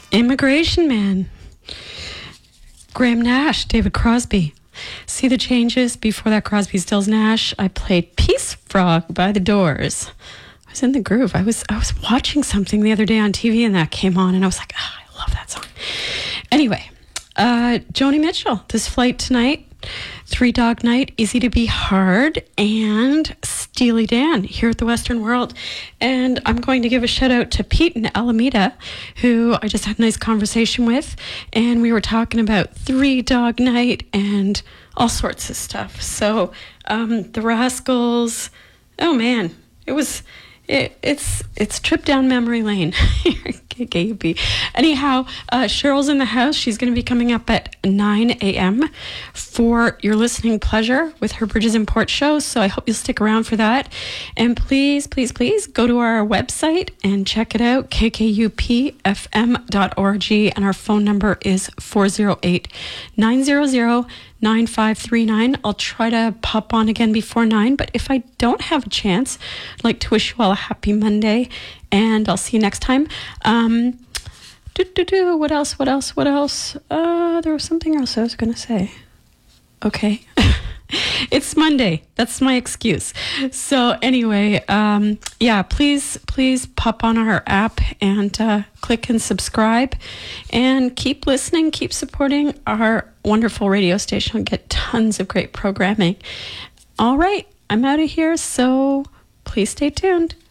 Immigration Man, Graham Nash, David Crosby. See the changes before that Crosby, Stills, Nash. I played Peace Frog by The Doors. I was in the groove. I was watching something the other day on TV and that came on and I was like, I love that song. Anyway, Joni Mitchell, This Flight Tonight, Three Dog Night, Easy to Be Hard, and Steely Dan here at the Western World. And I'm going to give a shout out to Pete in Alameda, who I just had a nice conversation with, and we were talking about Three Dog Night and all sorts of stuff. So the Rascals, oh man, it's a trip down memory lane. KKUP. Anyhow, Cheryl's in the house. She's going to be coming up at 9 a.m. for your listening pleasure with her Bridges and Port show. So I hope you'll stick around for that. And please, please, please go to our website and check it out, kkupfm.org. And our phone number is 408-900-9539. I'll try to pop on again before 9, but if I don't have a chance, I'd like to wish you all a happy Monday, and I'll see you next time. What else? There was something else I was going to say. Okay. It's Monday. That's my excuse. So anyway, please pop on our app and click and subscribe and keep listening, keep supporting our wonderful radio station. We'll get tons of great programming. All right, I'm out of here, so please stay tuned.